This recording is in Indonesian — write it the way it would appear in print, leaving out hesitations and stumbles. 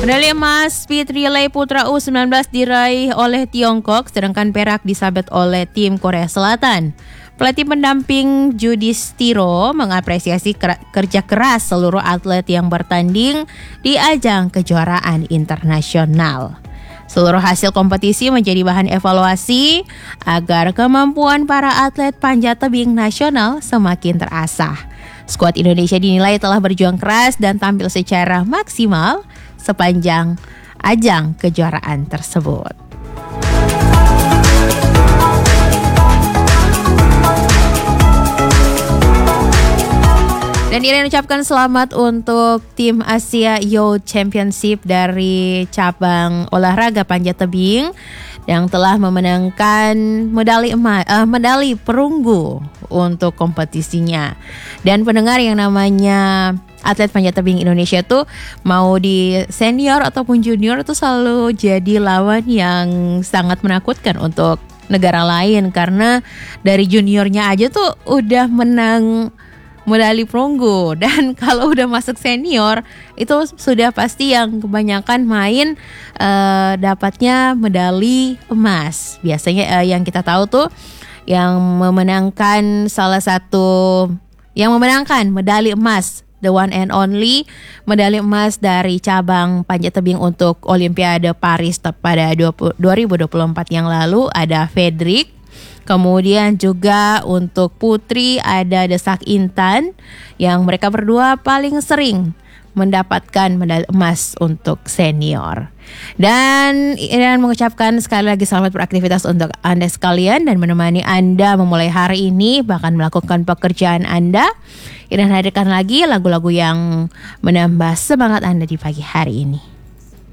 Medali emas speed relay putra U19 diraih oleh Tiongkok, sedangkan perak disabet oleh tim Korea Selatan. Pelatih pendamping Yudhistiro mengapresiasi kerja keras seluruh atlet yang bertanding di ajang kejuaraan internasional. Seluruh hasil kompetisi menjadi bahan evaluasi agar kemampuan para atlet panjat tebing nasional semakin terasah. Skuad Indonesia dinilai telah berjuang keras dan tampil secara maksimal sepanjang ajang kejuaraan tersebut. Dan Irene ucapkan selamat untuk tim Asia Youth Championship dari cabang olahraga panjat tebing yang telah memenangkan medali perunggu untuk kompetisinya. Dan pendengar, yang namanya atlet panjat tebing Indonesia tuh mau di senior ataupun junior tuh selalu jadi lawan yang sangat menakutkan untuk negara lain, karena dari juniornya aja tuh udah menang medali perunggu, dan kalau udah masuk senior itu sudah pasti yang kebanyakan main dapatnya medali emas. Biasanya yang kita tahu tuh yang memenangkan medali emas, the one and only medali emas dari cabang panjat tebing untuk Olimpiade Paris pada 2024 yang lalu ada Fedrik. Kemudian juga untuk putri ada Desak Intan, yang mereka berdua paling sering mendapatkan medali emas untuk senior. Dan Irene mengucapkan sekali lagi selamat beraktivitas untuk Anda sekalian dan menemani Anda memulai hari ini, bahkan melakukan pekerjaan Anda. Irene hadirkan lagi lagu-lagu yang menambah semangat Anda di pagi hari ini.